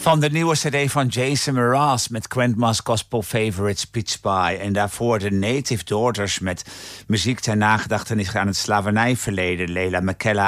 Van de nieuwe cd van Jason Mraz met Grandma's Gospel Favorites Peach Pie. En daarvoor de Native Daughters met muziek ter nagedachtenis aan het slavernijverleden. Leila McKella